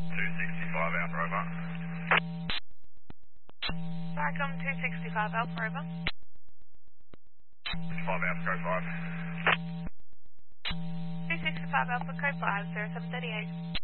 265 Alpha over. Welcome 265 Alpha over. 5 Alpha, code 5. 265 Alpha, code 5, 0738.